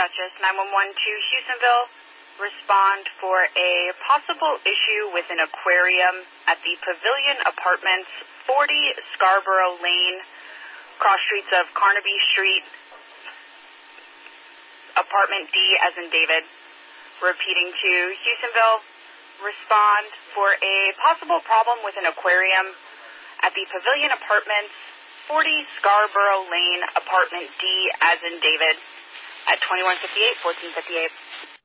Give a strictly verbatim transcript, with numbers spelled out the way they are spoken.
Duchess nine one one to Houstonville. Respond for a possible issue with an aquarium at the Pavilion Apartments, forty Scarborough Lane, cross streets of Carnaby Street, apartment D as in David. Repeating to Houstonville, respond for a possible problem with an aquarium at the Pavilion Apartments, forty Scarborough Lane, apartment D as in David, at twenty-one fifty-eight, fourteen fifty-eight.